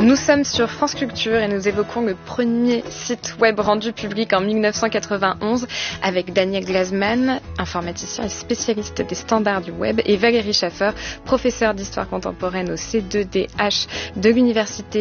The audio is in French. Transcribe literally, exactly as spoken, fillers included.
Nous sommes sur France Culture et nous évoquons le premier site web rendu public en mille neuf cent quatre-vingt-onze avec Daniel Glasman, informaticien et spécialiste des standards du web, et Valérie Schaffer, professeure d'histoire contemporaine au C deux D H de l'université